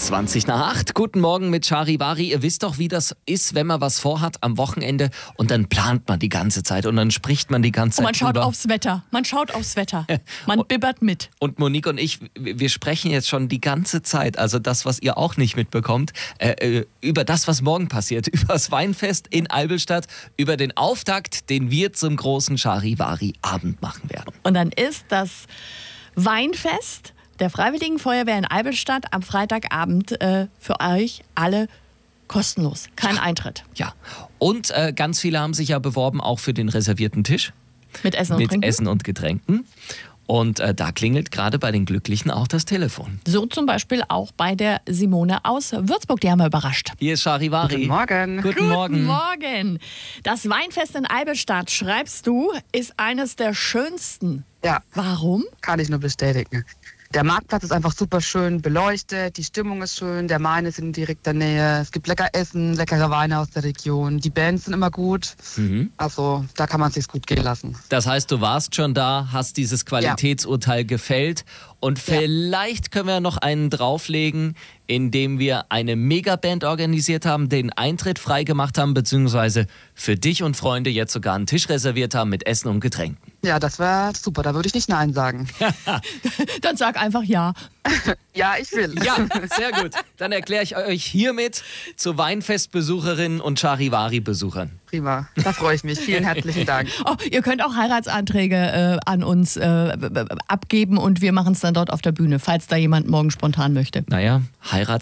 7:20. Guten Morgen mit Charivari. Ihr wisst doch, wie das ist, wenn man was vorhat am Wochenende und dann plant man die ganze Zeit und dann spricht man die ganze Zeit Und man schaut drüber. aufs Wetter. Man bibbert mit. Und Monique und ich, wir sprechen jetzt schon die ganze Zeit, also das, was ihr auch nicht mitbekommt, über das, was morgen passiert, über das Weinfest in Albelstadt, über den Auftakt, den wir zum großen Charivari-Abend machen werden. Und dann ist das Weinfest der Freiwilligen Feuerwehr in Albelstadt am Freitagabend für euch alle kostenlos. Kein Eintritt. Ja, und ganz viele haben sich ja beworben, auch für den reservierten Tisch. Mit Essen und Mit Trinken. Essen und Getränken. Und da klingelt gerade bei den Glücklichen auch das Telefon. So zum Beispiel auch bei der Simone aus Würzburg. Die haben wir überrascht. Hier ist Charivari. Guten Morgen. Guten Morgen. Guten Morgen. Das Weinfest in Albelstadt, schreibst du, ist eines der schönsten. Ja, Warum? kann ich nur bestätigen. Der Marktplatz ist einfach super schön beleuchtet, die Stimmung ist schön, der Main ist in direkter Nähe, es gibt lecker Essen, leckere Weine aus der Region, die Bands sind immer gut, also da kann man es sich gut gehen lassen. Das heißt, du warst schon da, hast dieses Qualitätsurteil gefällt und vielleicht können wir noch einen drauflegen, indem wir eine Megaband organisiert haben, den Eintritt frei gemacht haben, beziehungsweise für dich und Freunde jetzt sogar einen Tisch reserviert haben mit Essen und Getränken. Ja, das wäre super, da würde ich nicht Nein sagen. Dann sag einfach ja. Ja, ich will. Ja, sehr gut. Dann erkläre ich euch hiermit zu Weinfestbesucherinnen und Charivari-Besuchern. Prima, da freue ich mich. Vielen herzlichen Dank. Oh, ihr könnt auch Heiratsanträge an uns abgeben und wir machen es dann dort auf der Bühne, falls da jemand morgen spontan möchte. Naja,